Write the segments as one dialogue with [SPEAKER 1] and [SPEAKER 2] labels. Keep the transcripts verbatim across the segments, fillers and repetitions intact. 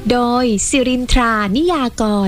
[SPEAKER 1] โดยสิรินทรานิยากร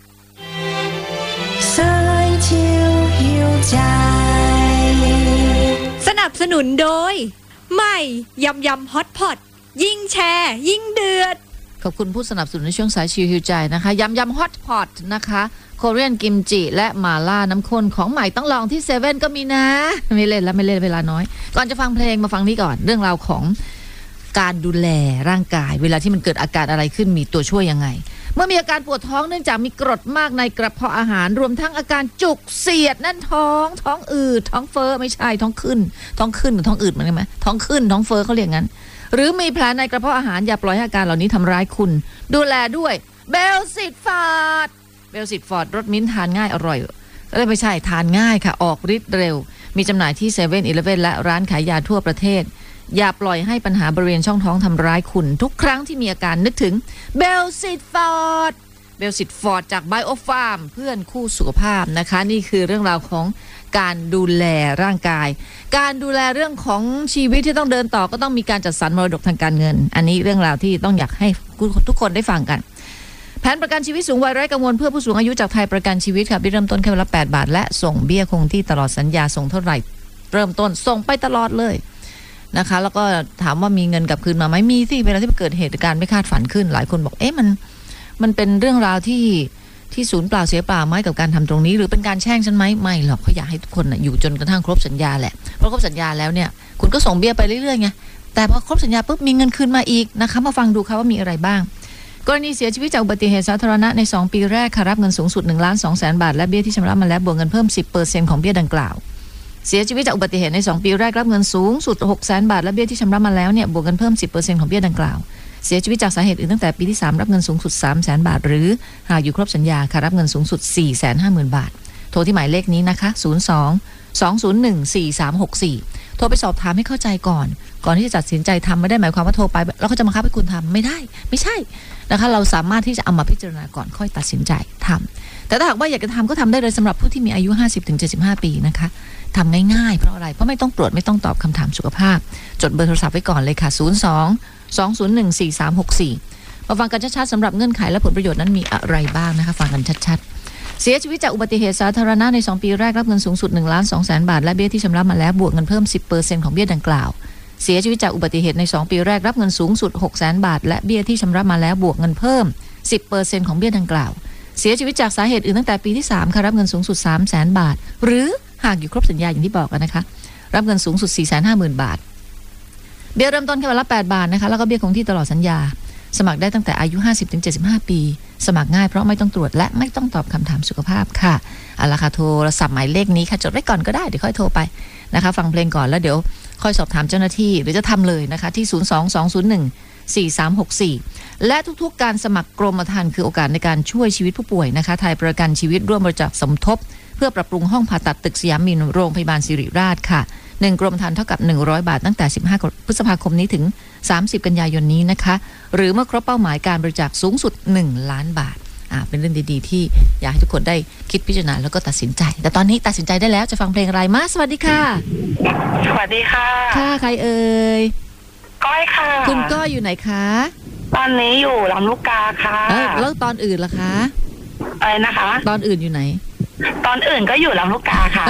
[SPEAKER 2] สนับสนุนโดยใหม่ยำยำฮอตพอตยิ่งแชร์ยิ่งเดือด
[SPEAKER 3] ขอบคุณผู้สนับสนุนในช่วงสายชิวฮิวใจนะคะยำยำฮอตพอตนะคะโคเรียนกิมจิและมาล่าน้ำข้นของใหม่ต้องลองที่เซเว่นก็มีนะไม่เล่นแล้วไม่เล่นเวลาน้อยก่อนจะฟังเพลงมาฟังนี้ก่อนเรื่องราวของการดูแลร่างกายเวลาที่มันเกิดอาการอะไรขึ้นมีตัวช่วยยังไงเมื่อมีอาการปวดท้องเนื่องจากมีกรดมากในกระเพาะอาหารรวมทั้งอาการจุกเสียดแน่นท้องท้องอืดท้องเฟ้อไม่ใช่ท้องขึ้นท้องขึ้นหรือท้องอืดเหมือนกันไหมท้องขึ้นท้องเฟ้อเขาเรียกงั้นหรือมีแผลในกระเพาะอาหารอย่าปล่อยให้อาการเหล่านี้ทำร้ายคุณดูแลด้วยเบลซิตฟอร์ดเบลซิตฟอร์ดรสมิ้นท์ทานง่ายอร่อยก็เลยไม่ใช่ทานง่ายค่ะออกฤทธิ์เร็วมีจำหน่ายที่เซเว่นอีเลฟเว่นและร้านขายยาทั่วประเทศอย่าปล่อยให้ปัญหาบริเวณช่องท้องทำร้ายคุณทุกครั้งที่มีอาการนึกถึงเบลซิตฟอร์ดเบลซิตฟอร์ดจากไบโอฟาร์มเพื่อนคู่สุขภาพนะคะนี่คือเรื่องราวของการดูแลร่างกายการดูแลเรื่องของชีวิตที่ต้องเดินต่อก็ต้องมีการจัดสรรมรดกทางการเงินอันนี้เรื่องราวที่ต้องอยากให้ทุกคนได้ฟังกันแผนประกันชีวิตสูงวัยไร้กังวลเพื่อผู้สูงอายุจากไทยประกันชีวิตค่ะเริ่มต้นแค่วันละแปดบาทและส่งเบี้ยคงที่ตลอดสัญญาส่งเท่าไหร่เริ่มต้นส่งไปตลอดเลยนะคะแล้วก็ถามว่ามีเงินกลับคืนมาไหมมีสิเวลาที่เกิดเหตุการณ์ไม่คาดฝันขึ้นหลายคนบอกเอ๊ะมันมันเป็นเรื่องราวที่ที่สูญเปล่าเสียเปล่าไหมกับการทำตรงนี้หรือเป็นการแช่งฉันไหมไม่หรอกเขาอยากให้ทุกคนอยู่จนกระทั่งครบสัญญาแหละเพราะครบสัญญาแล้วเนี่ยคุณก็ส่งเบี้ยไปเรื่อยๆไงแต่พอครบสัญญาปุ๊บมีเงินคืนมาอีกนะคะมาฟังดูค่ะว่ามีอะไรบ้างกรณีเสียชีวิตจากอุบัติเหตุสาธารณะในสองปีแรกค่ะรับเงินสูงสุด หนึ่งล้านสองแสน บาทและเบี้ยที่ชำระมาแล้วบวกเงินเพิ่ม สิบเปอร์เซ็นต์ ของเบี้ยดังกล่าวเสียชีวิตจากอุบัติเหตุในสองปีแรกรับเงินสูงสุด หกแสน บาทและเบี้ยที่ชำระมาแล้วเนี่ยบวกเงินเพิ่ม สิบเปอร์เซ็นต์ ของเบี้ยดังกล่าวเสียชีวิตจากสาเหตุอื่นตั้งแต่ปีที่สามรับเงินสูงสุด สามแสน บาทหรือหากอยู่ครบสัญญาค่ะรับเงินสูงสุด สี่แสนห้าหมื่น บาทโทรที่หมายเลขนี้นะคะศูนย์ สอง สอง ศูนย์ หนึ่ง สี่ สาม หก สี่โทรไปสอบถามให้เข้าใจก่อนก่อนที่จะตัดสินใจทำไม่ได้หมายความว่าโทรไปแล้วเขาจะมาคับให้คุณทำไม่ได้ไม่ใช่นะคะเราสามารถที่จะเอามาพิจารณาก่อนค่อยตัดสินใจทำแต่ถ้าหากว่าอยากจะทำก็ทำได้เลยสำหรับผู้ที่มีอายุ ห้าสิบถึงเจ็ดสิบห้า ปีนะคะทำง่ายๆเพราะอะไรเพราะไม่ต้องตรวจไม่ต้องตอบคำถามสุขภาพจดเบอร์โทรศัพท์ไว้ก่อนเลยค่ะศูนย์ สอง สอง ศูนย์ หนึ่ง สี่ สาม หก สี่มาฟังกันชัดๆสำหรับเงื่อนไขและผลประโยชน์นั้นมีอะไรบ้างนะคะฟังกันชัดๆเสียชีวิตจากอุบัติเหตุสาธารณะในสองปีแรกรับเงินสูงสุด หนึ่งล้านสองแสน บาทและเบี้ยที่ชำระมาแล้วบวกเงินเพิ่ม สิบเปอร์เซ็นต์ ของเบี้ยดังกล่าวเสียชีวิตจากอุบัติเหตุในสองปีแรกรับเงินสูงสุด หกแสน บาทและเบี้ยที่ชำระมาแล้วบวกเงินเพิ่ม สิบเปอร์เซ็นต์ ของเบี้ยดังกล่าวเสียชีวิตจากสาเหตุอื่นตั้งแต่ปีที่สามค่ะรับเงินสูงสุด สามแสน บาทหรือหากอยู่ครบสัญญาอย่างที่บอกกันนะคะรับเงินสูงสุด สี่แสนห้าหมื่น บาทเบี้ยเริ่มต้นแค่วันละแปดบาทนะคะแล้วก็เบี้ยคงที่ตลอดสัญญาสมัครได้ตั้งแต่อายุ ห้าสิบถึงเจ็ดสิบห้า ปีสมัครง่ายเพราะไม่ต้องตรวจและไม่ต้องตอบคำถามสุขภาพค่ะเอาล่ะค่ะโทรศัพท์หมายเลขนี้ค่ะจดไว้ก่อนก็ได้เดี๋ยวค่อยโทรไปนะคะฟังเพลงก่อนแล้วเดี๋ยวค่อยสอบถามเจ้าหน้าที่หรือจะทำเลยนะคะที่ศูนย์ สอง สอง ศูนย์ หนึ่ง สี่ สาม หก สี่และทุกๆการสมัครกรมธรรม์คือโอกาสในการช่วยชีวิตผู้ป่วยนะคะไทยประกันชีวิตร่วมบริจาคสมทบเพื่อปรับปรุงห้องผ่าตัดตึกสยามมินโรงพยาบาลศิริราชค่ะหนึ่งกรมธรรม์เท่ากับหนึ่งร้อยบาทตั้งแต่สิบห้าพฤษภาคมนี้ถึงสามสิบกันยายนนี้นะคะหรือเมื่อครบเป้าหมายการบริจาคสูงสุดหนึ่งล้านบาทอ่าเป็นเรื่องดีๆที่อยากให้ทุกคนได้คิดพิจารณาแล้วก็ตัดสินใจแต่ตอนนี้ตัดสินใจได้แล้วจะฟังเพลงอะไรมาสวัสดีค่ะ
[SPEAKER 4] สวัสดีค่ะ
[SPEAKER 3] ค่ะใครเอ่ย
[SPEAKER 4] ก้อยค่ะ
[SPEAKER 3] คุณก้อยอยู่ไหนคะ
[SPEAKER 4] ตอนนี้อยู่ลำลูกกาค่ะ
[SPEAKER 3] แล้วตอนอื่นล่ะคะ
[SPEAKER 4] อะไรนะคะ
[SPEAKER 3] ตอนอื่นอยู่ไหน
[SPEAKER 4] ตอนอื่นก็อยู่ลำลูกกาค่ะ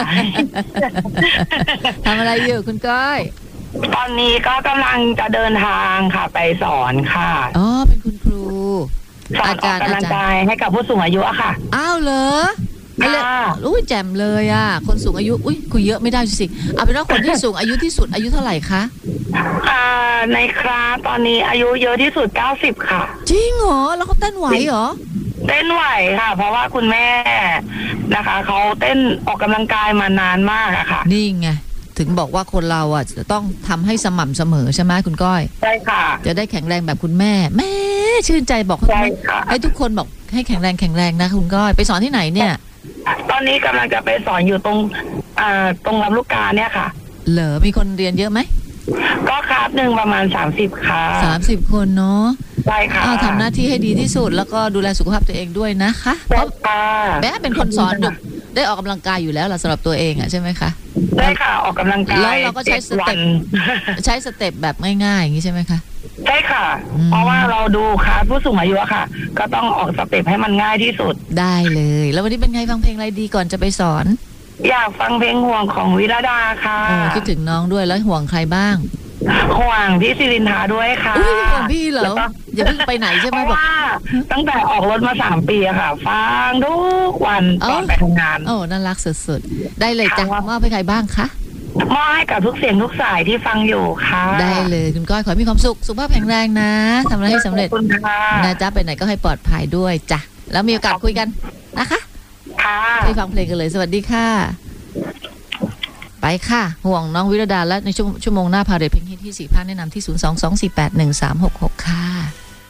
[SPEAKER 3] ทำอะไรอยู่คุณก้อย
[SPEAKER 4] ตอนนี้ก็กำลังจะเดินทางค่ะไปสอนค่ะ
[SPEAKER 3] อ๋อเป็นคุณครู
[SPEAKER 4] สอนออกกำลังกายให้กับผู้สูงอายุอะค่ะ
[SPEAKER 3] อ้าวเหรอค่ะอุ้ยแจ่มเลยอ่ะคนสูงอายุอุ้ยคุยเยอะไม่ได้สิเอาเป็นว่าคนที่สูงอายุที่สุดอายุเท่าไหร่คะ
[SPEAKER 4] อ่าในคลาสตอนนี้อายุเยอะที่สุดเก้าสิบค่ะ
[SPEAKER 3] จริงเหรอแล้วเขาเต้นไหวเหรอ
[SPEAKER 4] เต้นไหวค่ะเพราะว่าคุณแม่นะคะเขาเต้นออกกำลังกายมานานมากอะค่ะ
[SPEAKER 3] นี่ไงถึงบอกว่าคนเราอ่ะจะต้องทำให้สม่ำเสมอใช่ไหมคุณก้อย
[SPEAKER 4] ใช่ค่ะ
[SPEAKER 3] จะได้แข็งแรงแบบคุณแม่แม่ชื่นใจบอกให้ทุกคนบอกให้แข็งแรงแข็งแรงนะคุณก้อยไปสอนที่ไหนเนี่ย
[SPEAKER 4] ตอนนี้กำลังจะไปสอนอยู่ตรงอ่าตรงลำลูกกาเนี่ยค่ะ
[SPEAKER 3] เหรอมีคนเรียนเยอะไหม
[SPEAKER 4] ก็คลาสหนึ่งประมาณสามสิบค่ะ
[SPEAKER 3] สามสิบคนเนาะ
[SPEAKER 4] ใช่ค่ะ
[SPEAKER 3] ทำหน้าที่ให้ดีที่สุดแล้วก็ดูแลสุขภาพตัวเองด้วยนะคะเพราะแม้เป็นคนสอนได้ออกกำลังกายอยู่แล้วล่ะสำหรับตัวเองอ่ะใช่ไหมคะ
[SPEAKER 4] ได้ค่ะออกกำลังกาย
[SPEAKER 3] แล้วเราก็ใช้สเต็ปใช้สเต็ปแบบง่ายๆอย่างนี้ใช่ไหมคะ
[SPEAKER 4] ใช่ค่ะ
[SPEAKER 3] อืม
[SPEAKER 4] เพราะว่าเราดูคลาสผู้สูงอายุอะค่ะ ก็ต้องออกสเต็ปให้มันง่ายที่สุด
[SPEAKER 3] ได้เลย แล้ววันนี้เป็นไงฟังเพลงอะไรดีก่อนจะไปสอน
[SPEAKER 4] อยากฟังเพลงห่วงของวิรดาค่ะ
[SPEAKER 3] โอ้คิดถึงน้องด้วยแล้วห่วงใครบ้าง
[SPEAKER 4] ห่วงพี่สิรินทาด้วยค่ะ
[SPEAKER 3] อุ้ยห่วงพี่เหรอ
[SPEAKER 4] แล้วก็
[SPEAKER 3] อย่าเพิ่งไปไหนใช่ไห
[SPEAKER 4] เพ
[SPEAKER 3] ม
[SPEAKER 4] ราะ
[SPEAKER 3] บอก
[SPEAKER 4] ว่าตั้งแต่ออกรถมาสามปีอะค่ะ ฟังทุกวัน
[SPEAKER 3] เอ้า
[SPEAKER 4] ก่อนไปทำงาน
[SPEAKER 3] โอ้น่ารักสุดๆได้เลยจ้ะ
[SPEAKER 4] ค่ะ
[SPEAKER 3] มอบให้ใครบ้างคะ
[SPEAKER 4] มอบให้กับทุกเสียงทุกสายที่ฟังอยู่ค่ะ
[SPEAKER 3] ได้เลยคุณก้อยขอให้มีความสุขสุขภาพแข็งแรงนะทำอะไรให้สำเร็จ
[SPEAKER 4] ขอบคุณค่ะ
[SPEAKER 3] นะจ๊ะไปไหนก็ให้ปลอดภัยด้วยจ้ะแล้วมีโอกาสคุยกันนะคะ
[SPEAKER 4] ค่ะ
[SPEAKER 3] ไปฟังเพลงกันเลยสวัสดีค่ะ ไปค่ะ ห่วงน้องวิรดาและในชั่วชั่วโมงหน้าพาเรทเพลงฮิตที่สี่ภาคแนะนำที่ ศูนย์ สอง สอง สี่ แปด หนึ่ง สาม หก หก ค่ะ